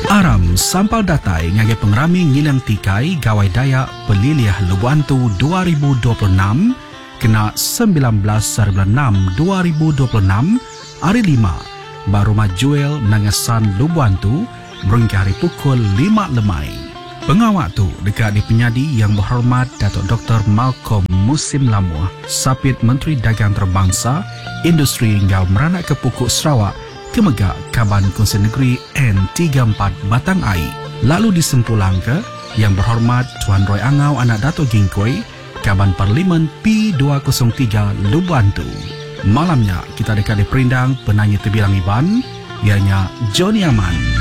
Aram sampal datai ngagai pengrami ngilang tikai gawai daya peliliah Lubantu 2026 kena 19/6/2026 hari 5 baru majuel nangasan Lubantu berhingga hari pukul 5 lemai. Pengawak tu dekat di penyadi yang berhormat Datuk Dr. Malcolm Musim Lamuah, Sapit Menteri Dagang Terbangsa, Industri hingga Meranak ke Pokok Sarawak, Kemegak Kaban Kongsi Negeri N34 Batang Ai. Lalu disempulang ke yang berhormat Tuan Roy Angau anak Dato' Gingkoi, Kaban Parlimen P203 Lubantu. Malamnya kita dekat di perindang penanya terbilang Iban, ianya Johnny Aman.